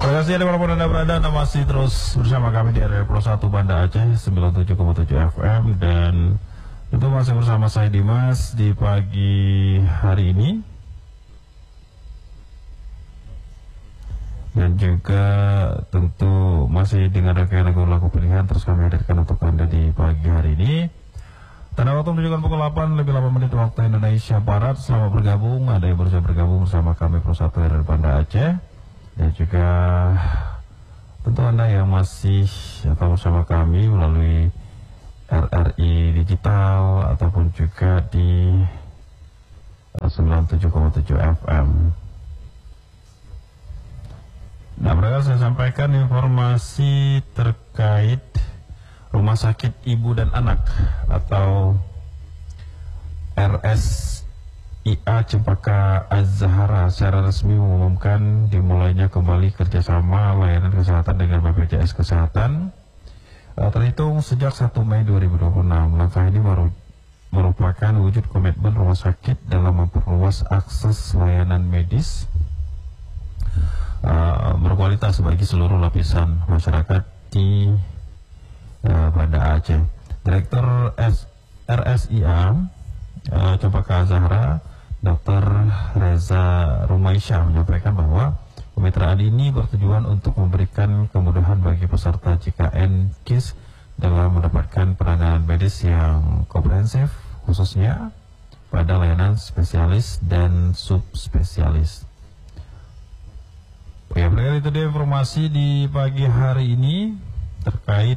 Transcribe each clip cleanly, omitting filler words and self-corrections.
Terima kasih dimanapun Anda berada, Anda masih terus bersama kami di RRI Pro 1 Banda Aceh 97,7 FM dan tentu masih bersama saya Dimas di pagi hari ini. Dan juga tentu masih dengan rangkaian lagu-lagu pilihan terus kami hadirkan untuk Anda di pagi hari ini. Tanda waktu menunjukkan pukul 8 lebih 8 menit waktu Indonesia Barat. Selamat bergabung, ada yang baru saja bergabung bersama kami Pro 1 RRI Banda Aceh. Dan juga tentu Anda yang masih atau bersama kami melalui RRI Digital ataupun juga di 97,7 FM. Nah, mereka saya sampaikan informasi terkait Rumah Sakit Ibu dan Anak atau RSIA Cempaka Az-Zahra secara resmi mengumumkan dimulainya kembali kerjasama layanan kesehatan dengan BPJS Kesehatan terhitung sejak 1 Mei 2026. Langkah ini merupakan wujud komitmen rumah sakit dalam memperluas akses layanan medis berkualitas bagi seluruh lapisan masyarakat di Banda Aceh. Direktur RSIA Cempaka Az-Zahra Dr. Reza Rumaisyah menyampaikan bahwa kemitraan ini bertujuan untuk memberikan kemudahan bagi peserta JKN KIS dalam mendapatkan penanganan medis yang komprehensif khususnya pada layanan spesialis dan subspesialis. Ya, berikut itu dia informasi di pagi hari ini terkait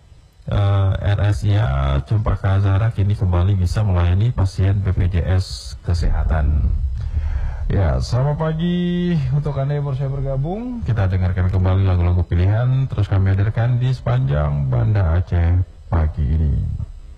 RSIA Cempaka Az-Zahra kini kembali bisa melayani pasien BPJS Kesehatan. Ya, selamat pagi untuk Anda yang baru saja bergabung. Kita dengarkan kembali lagu-lagu pilihan terus kami hadirkan di sepanjang Banda Aceh pagi ini.